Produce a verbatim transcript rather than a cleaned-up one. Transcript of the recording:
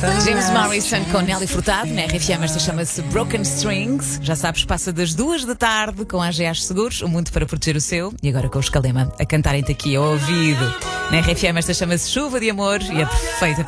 James Morrison com Nelly Furtado, na R F M. Esta chama-se Broken Strings. Já sabes, passa das duas da tarde com a A G A Seguros, o mundo para proteger o seu. E agora com os Calema a cantarem-te aqui ao ouvido. Na R F M, esta chama-se Chuva de Amor e é perfeita